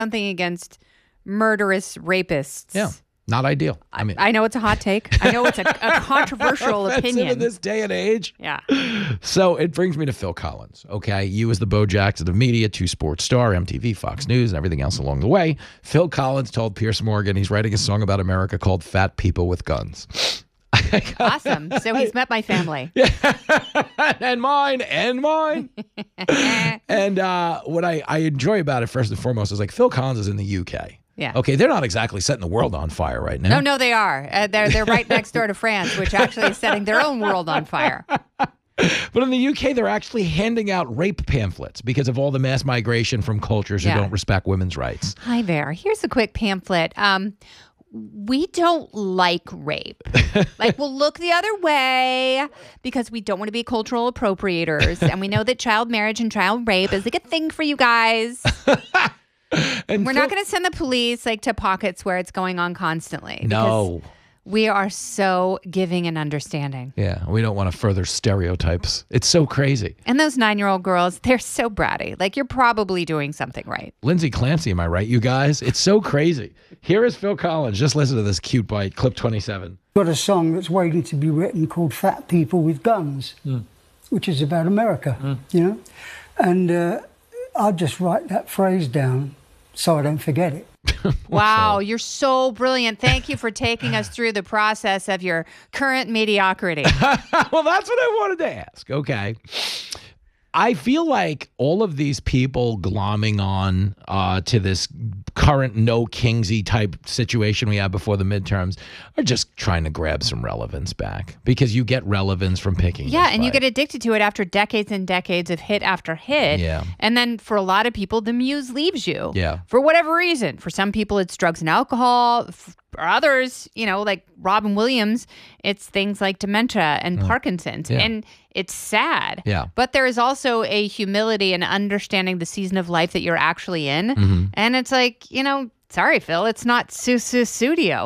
something against murderous rapists. Yeah. Not ideal. I know it's a hot take. I know it's a controversial opinion. In this day and age. Yeah. So it brings me to Phil Collins. Okay. You as the Bo Jackson of media, 2 Sports Star, MTV, Fox News, and everything else along the way. Phil Collins told Piers Morgan he's writing a song about America called Fat People with Guns. Awesome. So he's met my family. Yeah. and mine. And what I enjoy about it, first and foremost, is like Phil Collins is in the UK. Yeah. Okay, they're not exactly setting the world on fire right now. No, they are. They're right next door to France, which actually is setting their own world on fire. But in the UK, they're actually handing out rape pamphlets because of all the mass migration from cultures who don't respect women's rights. Hi there. Here's a quick pamphlet. We don't like rape. Like, we'll look the other way because we don't want to be cultural appropriators. And we know that child marriage and child rape is a good thing for you guys. And we're not going to send the police to pockets where it's going on constantly. No. We are so giving and understanding. Yeah, we don't want to further stereotypes. It's so crazy. And those 9-year-old girls, they're so bratty. Like, you're probably doing something right. Lindsay Clancy, am I right, you guys? It's so crazy. Here is Phil Collins. Just listen to this cute bite, clip 27. Got a song that's waiting to be written called Fat People with Guns, which is about America, And I'll just write that phrase down so I don't forget it. Wow, you're so brilliant. Thank you for taking us through the process of your current mediocrity. Well, that's what I wanted to ask. Okay. I feel like all of these people glomming on to this current no Kingsy type situation we had before the midterms are just trying to grab some relevance back because you get relevance from picking. Yeah, and you get addicted to it after decades and decades of hit after hit. Yeah. And then for a lot of people, the muse leaves you. Yeah. For whatever reason. For some people, it's drugs and alcohol. For others, like Robin Williams, it's things like dementia and Parkinson's. Yeah. And it's sad. Yeah. But there is also a humility and understanding the season of life that you're actually in. And it's like, sorry, Phil, it's not studio.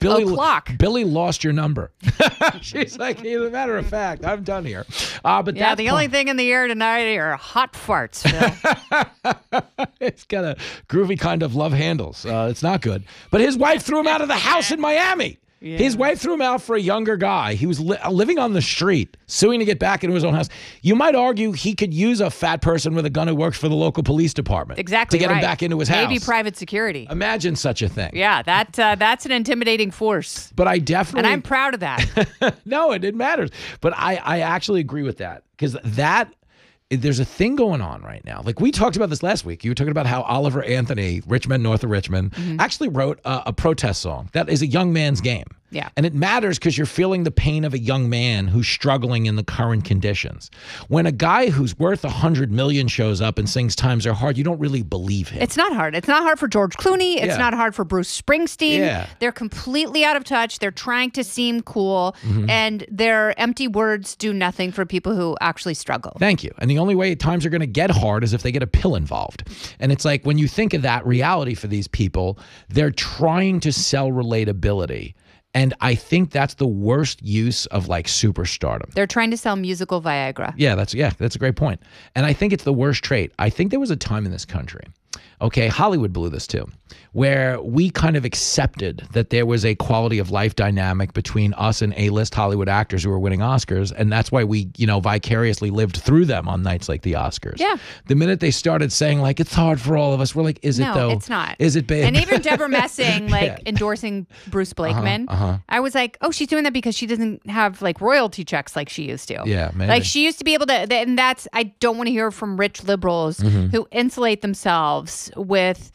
Billy lost your number. She's like, as a matter of fact, I'm done here. But yeah, the only thing in the air tonight are hot farts, Phil. It's got a groovy kind of love handles. It's not good. But his wife threw him out of the house in Miami. Yeah. His wife threw him out for a younger guy. He was living on the street, suing to get back into his own house. You might argue he could use a fat person with a gun who works for the local police department. Exactly. To get him back into his house. Maybe private security. Imagine such a thing. Yeah, that's an intimidating force. But I definitely... And I'm proud of that. No, it matters. But I actually agree with that. Because there's a thing going on right now. Like we talked about this last week. You were talking about how Oliver Anthony, Rich Men North of Richmond, actually wrote a protest song that is a young man's game. Yeah. And it matters because you're feeling the pain of a young man who's struggling in the current conditions. When a guy who's worth 100 million shows up and sings Times Are Hard, you don't really believe him. It's not hard. It's not hard for George Clooney. It's not hard for Bruce Springsteen. Yeah. They're completely out of touch. They're trying to seem cool. And their empty words do nothing for people who actually struggle. Thank you. And the only way times are going to get hard is if they get a pill involved. And it's like when you think of that reality for these people, they're trying to sell relatability. And I think that's the worst use of superstardom. They're trying to sell musical Viagra. Yeah, that's a great point. And I think it's the worst trait. I think there was a time in this country, Hollywood blew this too, where we kind of accepted that there was a quality of life dynamic between us and A-list Hollywood actors who were winning Oscars. And that's why we, vicariously lived through them on nights like the Oscars. Yeah. The minute they started saying it's hard for all of us, we're like, is it though? No, it's not. Is it bad? And even Deborah Messing, endorsing Bruce Blakeman, I was like, oh, she's doing that because she doesn't have royalty checks like she used to. Yeah, maybe. She used to be able to, and I don't want to hear from rich liberals who insulate themselves with,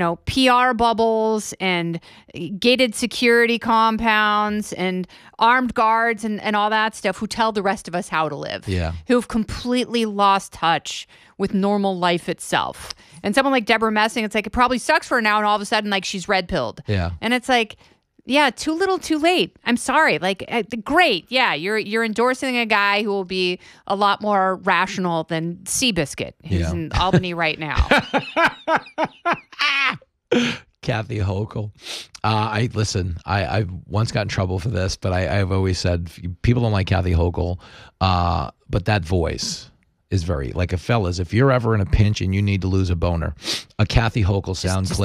PR bubbles and gated security compounds and armed guards and all that stuff who tell the rest of us how to live. Yeah. Who've completely lost touch with normal life itself. And someone like Deborah Messing, it's it probably sucks for her now and all of a sudden she's red-pilled. Yeah. And it's yeah, too little, too late. I'm sorry. Great. Yeah, you're endorsing a guy who will be a lot more rational than Seabiscuit, who's in Albany right now. Kathy Hochul. I've once got in trouble for this, but I've always said people don't like Kathy Hochul, but that voice is very, like, a fellas, if you're ever in a pinch and you need to lose a boner, a Kathy Hochul sound clip